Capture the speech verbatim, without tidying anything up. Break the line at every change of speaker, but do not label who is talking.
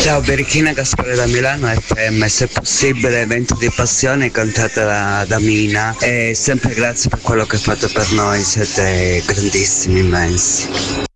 Ciao, Berichina Gaspare da Milano F M, se possibile Vento di passione cantata da, da Mina, e sempre grazie per quello che fate per noi, siete grandissimi, immensi.